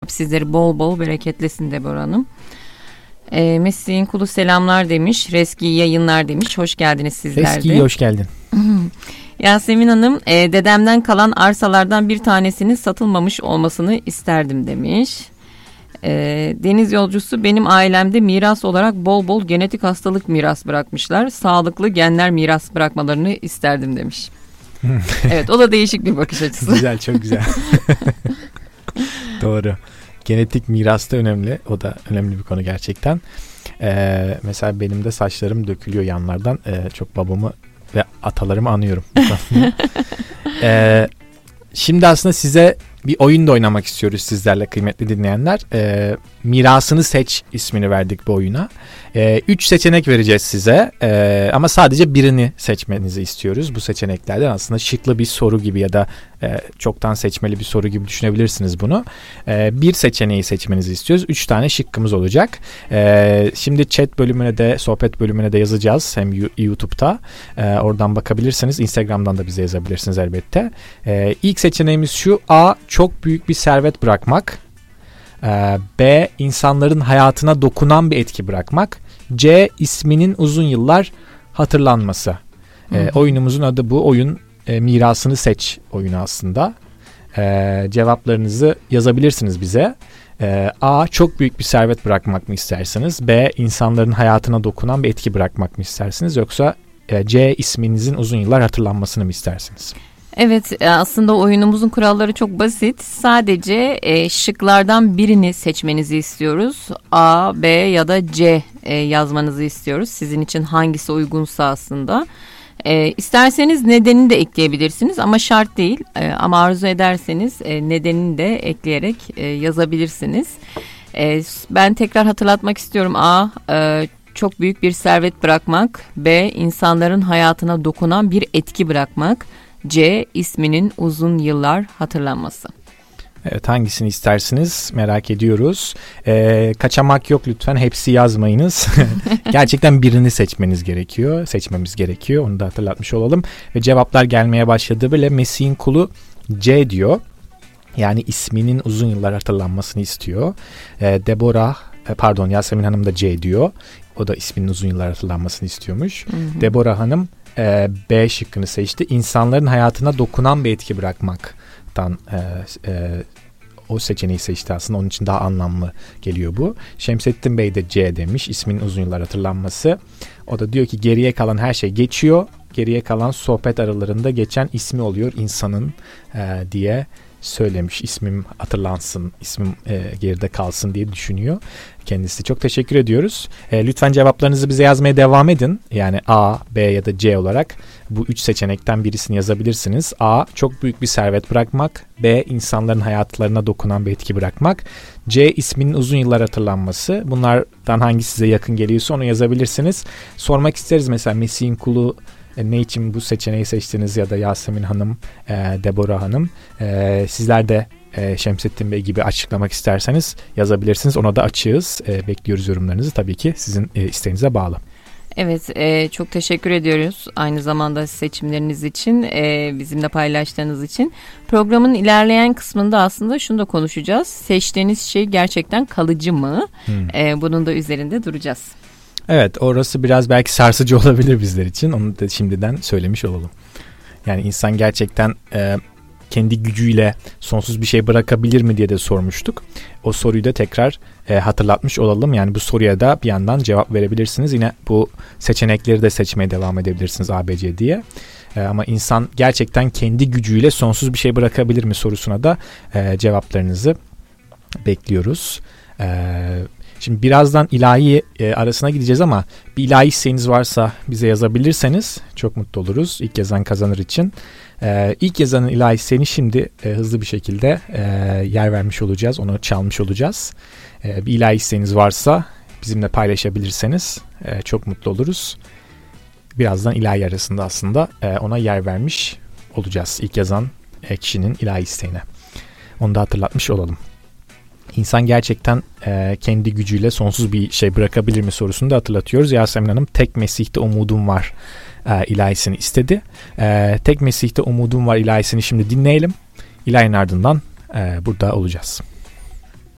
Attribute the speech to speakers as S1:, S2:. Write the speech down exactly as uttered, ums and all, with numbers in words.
S1: Rab sizleri bol bol bereketlesin Deborah Hanım. E, Mesih'in kulu selamlar demiş. Reski yayınlar demiş. Hoş geldiniz sizler de.
S2: Reski hoş geldin.
S1: Yasemin Hanım, e, dedemden kalan arsalardan bir tanesinin satılmamış olmasını isterdim demiş. E, Deniz yolcusu, benim ailemde miras olarak bol bol genetik hastalık miras bırakmışlar. Sağlıklı genler miras bırakmalarını isterdim demiş. Evet, o da değişik bir bakış açısı.
S2: Güzel, çok güzel. Doğru. Genetik miras da önemli. O da önemli bir konu gerçekten. Ee, mesela benim de saçlarım dökülüyor yanlardan. Ee, çok babamı ve atalarımı anıyorum. ee, şimdi aslında size bir oyun da oynamak istiyoruz sizlerle kıymetli dinleyenler. Ee, Mirasını Seç ismini verdik bu oyuna. Ee, üç seçenek vereceğiz size ee, ama sadece birini seçmenizi istiyoruz. Bu seçeneklerden aslında şıklı bir soru gibi ya da e, çoktan seçmeli bir soru gibi düşünebilirsiniz bunu. Ee, bir seçeneği seçmenizi istiyoruz. Üç tane şıkkımız olacak. Ee, şimdi chat bölümüne de sohbet bölümüne de yazacağız. Hem YouTube'da ee, oradan bakabilirsiniz. Instagram'dan da bize yazabilirsiniz elbette. Ee, ilk seçeneğimiz şu: A. Çok büyük bir servet bırakmak. B. İnsanların hayatına dokunan bir etki bırakmak. C. İsminin uzun yıllar hatırlanması. E, oyunumuzun adı bu. Oyun e, Mirasını Seç oyunu aslında. E, cevaplarınızı yazabilirsiniz bize. E, A. Çok büyük bir servet bırakmak mı istersiniz? B. İnsanların hayatına dokunan bir etki bırakmak mı istersiniz? Yoksa e, C. İsminizin uzun yıllar hatırlanmasını mı istersiniz?
S1: Evet, aslında oyunumuzun kuralları çok basit. Sadece e, şıklardan birini seçmenizi istiyoruz. A, B ya da C e, yazmanızı istiyoruz. Sizin için hangisi uygunsa aslında. E, isterseniz nedenini de ekleyebilirsiniz ama şart değil. E, ama arzu ederseniz e, nedenini de ekleyerek e, yazabilirsiniz. E, ben tekrar hatırlatmak istiyorum. A, e, çok büyük bir servet bırakmak. B, insanların hayatına dokunan bir etki bırakmak. C. İsminin uzun yıllar hatırlanması.
S2: Evet, hangisini istersiniz merak ediyoruz. Ee, kaçamak yok lütfen, hepsi yazmayınız. Gerçekten birini seçmeniz gerekiyor. Seçmemiz gerekiyor. Onu da hatırlatmış olalım. Ve cevaplar gelmeye başladı bile. Mesih'in kulu C diyor. Yani isminin uzun yıllar hatırlanmasını istiyor. Ee, Deborah, pardon Yasemin Hanım da C diyor. O da isminin uzun yıllar hatırlanmasını istiyormuş. Hı hı. Deborah Hanım e, B şıkkını seçti. İnsanların hayatına dokunan bir etki bırakmaktan e, e, o seçeneği seçti aslında. Onun için daha anlamlı geliyor bu. Şemsettin Bey de C demiş. İsminin uzun yıllar hatırlanması. O da diyor ki geriye kalan her şey geçiyor. Geriye kalan sohbet aralarında geçen ismi oluyor insanın e, diye söylemiş. İsmim hatırlansın, ismim e, geride kalsın diye düşünüyor kendisi. Çok teşekkür ediyoruz. E, lütfen cevaplarınızı bize yazmaya devam edin. Yani A, B ya da C olarak bu üç seçenekten birisini yazabilirsiniz. A. Çok büyük bir servet bırakmak. B. İnsanların hayatlarına dokunan bir etki bırakmak. C. İsminin uzun yıllar hatırlanması. Bunlardan hangisi size yakın geliyorsa onu yazabilirsiniz. Sormak isteriz mesela Mesih'in kulu E, ne için bu seçeneği seçtiniz ya da Yasemin Hanım, e, Deborah Hanım. E, sizler de e, Şemsettin Bey gibi açıklamak isterseniz yazabilirsiniz. Ona da açığız. E, bekliyoruz yorumlarınızı. Tabii ki sizin e, isteğinize bağlı.
S1: Evet, e, çok teşekkür ediyoruz aynı zamanda seçimleriniz için, e, bizimle paylaştığınız için. Programın ilerleyen kısmında aslında şunu da konuşacağız. Seçtiğiniz şey gerçekten kalıcı mı? Hmm. E, bunun da üzerinde duracağız.
S2: Evet, orası biraz belki sarsıcı olabilir bizler için. Onu da şimdiden söylemiş olalım. Yani insan gerçekten e, kendi gücüyle sonsuz bir şey bırakabilir mi diye de sormuştuk. O soruyu da tekrar e, hatırlatmış olalım. Yani bu soruya da bir yandan cevap verebilirsiniz. Yine bu seçenekleri de seçmeye devam edebilirsiniz A, B, C diye. E, ama insan gerçekten kendi gücüyle sonsuz bir şey bırakabilir mi sorusuna da e, cevaplarınızı bekliyoruz. Evet. Şimdi birazdan ilahi e, arasına gideceğiz ama bir ilahi isteğiniz varsa bize yazabilirseniz çok mutlu oluruz. İlk yazan kazanır için. E, ilk yazanın ilahi isteğini şimdi e, hızlı bir şekilde e, yer vermiş olacağız. Onu çalmış olacağız. E, bir ilahi isteğiniz varsa bizimle paylaşabilirseniz e, çok mutlu oluruz. Birazdan ilahi arasında aslında e, ona yer vermiş olacağız. İlk yazan e, kişinin ilahi isteğine. Onu da hatırlatmış olalım. İnsan gerçekten e, kendi gücüyle sonsuz bir şey bırakabilir mi sorusunu da hatırlatıyoruz. Yasemin Hanım tek Mesih'te umudum var e, ilahisini istedi. E, tek Mesih'te umudum var ilahisini şimdi dinleyelim. İlahin ardından e, burada olacağız.